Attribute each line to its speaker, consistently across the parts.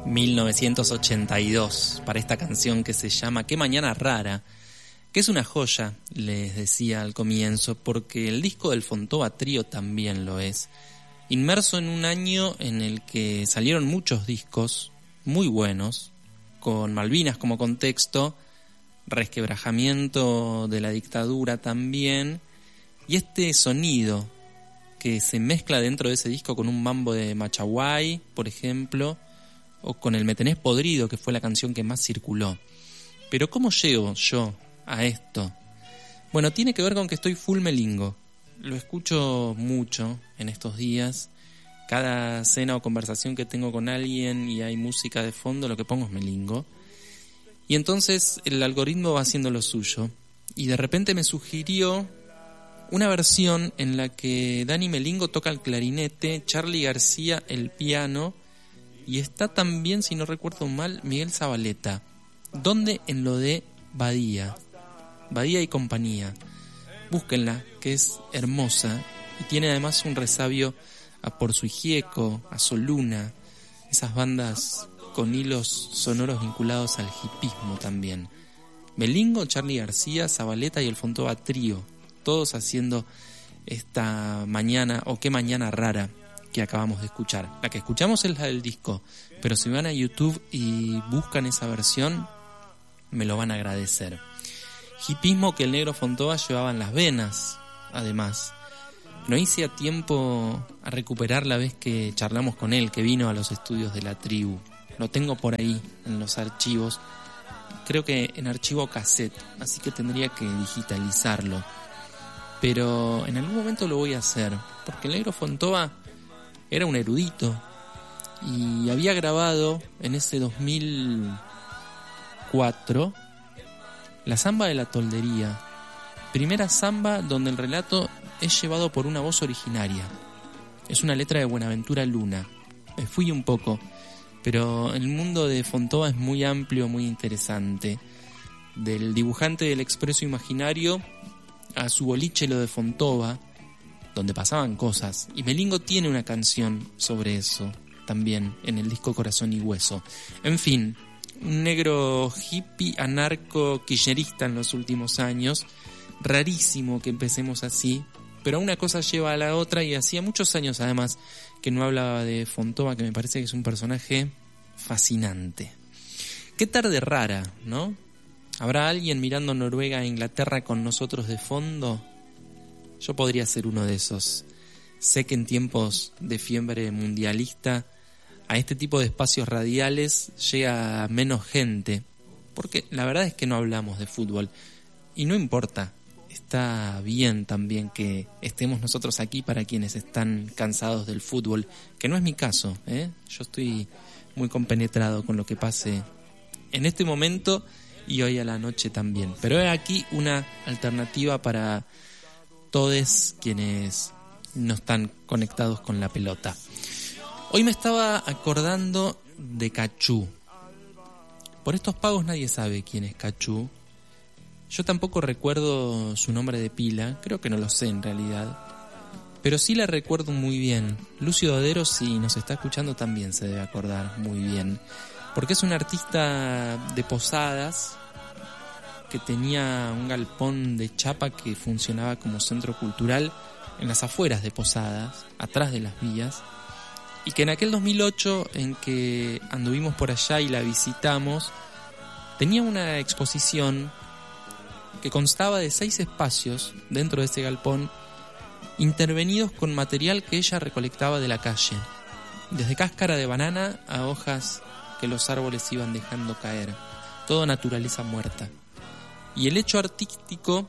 Speaker 1: 1982 para esta canción que se llama Qué mañana rara, que es una joya, les decía al comienzo, porque el disco del Fontova Trío también lo es. Inmerso en un año en el que salieron muchos discos muy buenos, con Malvinas como contexto, resquebrajamiento de la dictadura también, y este sonido que se mezcla dentro de ese disco con un mambo de Machaguay, por ejemplo, o con el Me tenés podrido, que fue la canción que más circuló. Pero ¿cómo llego yo a esto? Bueno, tiene que ver con que estoy full melingo. Lo escucho mucho en estos días. Cada cena o conversación que tengo con alguien y hay música de fondo, lo que pongo es melingo. Y entonces el algoritmo va haciendo lo suyo. Y de repente me sugirió una versión en la que Dani Melingo toca el clarinete, Charly García el piano, y está también, si no recuerdo mal, Miguel Zabaleta. ¿Dónde? En lo de Badía y compañía. Búsquenla, que es hermosa y tiene además un resabio a Por su Hijieco, a Soluna, esas bandas con hilos sonoros vinculados al hipismo también. Melingo, Charly García, Zabaleta y el Fontova Trío, todos haciendo esta mañana, o qué mañana rara, que acabamos de escuchar. La que escuchamos es la del disco, pero si van a YouTube y buscan esa versión, me lo van a agradecer. Hipismo que el negro Fontova llevaba en las venas, además. No hice a tiempo a recuperar la vez que charlamos con él, que vino a los estudios de La Tribu. Lo tengo por ahí en los archivos, creo que en archivo cassette, así que tendría que digitalizarlo. Pero en algún momento lo voy a hacer, porque el negro Fontova era un erudito y había grabado en ese 2004 La Zamba de la Toldería, primera zamba donde el relato es llevado por una voz originaria. Es una letra de Buenaventura Luna. Me fui un poco, pero el mundo de Fontova es muy amplio, muy interesante. Del dibujante del Expreso Imaginario a su boliche Lo de Fontova, donde pasaban cosas. Y Melingo tiene una canción sobre eso también en el disco Corazón y Hueso. En fin, un negro hippie anarco kirchnerista en los últimos años. Rarísimo que empecemos así, pero una cosa lleva a la otra, y hacía muchos años además que no hablaba de Fontova, que me parece que es un personaje fascinante. Qué tarde rara, ¿no? ¿Habrá alguien mirando Noruega e Inglaterra con nosotros de fondo? Yo podría ser uno de esos. Sé que en tiempos de fiebre mundialista a este tipo de espacios radiales llega menos gente, porque la verdad es que no hablamos de fútbol y no importa. Está bien también que estemos nosotros aquí para quienes están cansados del fútbol, que no es mi caso, ¿eh? Yo estoy muy compenetrado con lo que pase en este momento y hoy a la noche también. Pero hay aquí una alternativa para todos quienes no están conectados con la pelota. Hoy me estaba acordando de Cachú. Por estos pagos nadie sabe quién es Cachú. Yo tampoco recuerdo su nombre de pila, creo que no lo sé en realidad, pero sí la recuerdo muy bien. Lucio Dodero, si nos está escuchando, también se debe acordar muy bien, porque es un artista de Posadas que tenía un galpón de chapa que funcionaba como centro cultural en las afueras de Posadas, atrás de las vías, y que en aquel 2008 en que anduvimos por allá y la visitamos, tenía una exposición que constaba de 6 espacios dentro de ese galpón, intervenidos con material que ella recolectaba de la calle, desde cáscara de banana a hojas que los árboles iban dejando caer, todo naturaleza muerta. Y el hecho artístico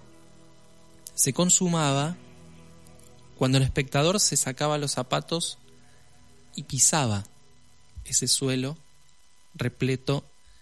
Speaker 1: se consumaba cuando el espectador se sacaba los zapatos y pisaba ese suelo repleto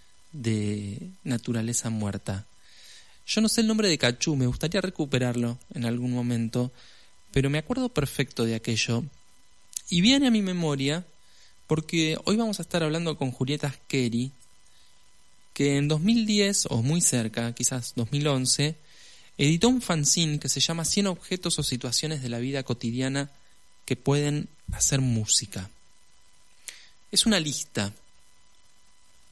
Speaker 1: de naturaleza muerta. Yo no sé el nombre de Cachú, me gustaría recuperarlo en algún momento, pero me acuerdo perfecto de aquello. Y viene a mi memoria porque hoy vamos a estar hablando con Julieta Asqueri, que en 2010, o muy cerca, quizás 2011, editó un fanzine que se llama 100 objetos o situaciones de la vida cotidiana que pueden hacer música. Es una lista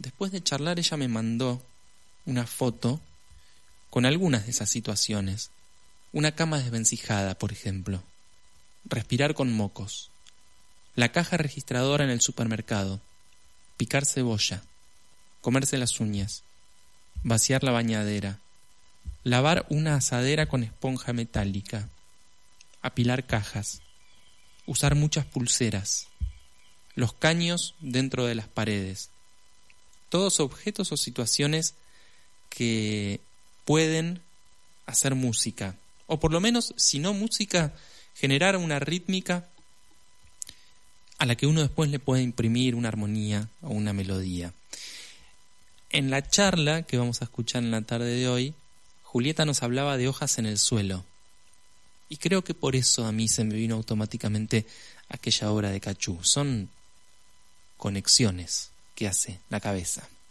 Speaker 1: Después de charlar, ella me mandó una foto con algunas de esas situaciones. Una cama desvencijada, por ejemplo. Respirar con mocos. La caja registradora en el supermercado. Picar cebolla. Comerse las uñas. Vaciar la bañadera. Lavar una asadera con esponja metálica. Apilar cajas. Usar muchas pulseras. Los caños dentro de las paredes. Todos objetos o situaciones que pueden hacer música. O por lo menos, si no música, generar una rítmica a la que uno después le puede imprimir una armonía o una melodía. En la charla que vamos a escuchar en la tarde de hoy, Julieta nos hablaba de hojas en el suelo. Y creo que por eso a mí se me vino automáticamente aquella obra de Cachú. Son conexiones que hace la cabeza.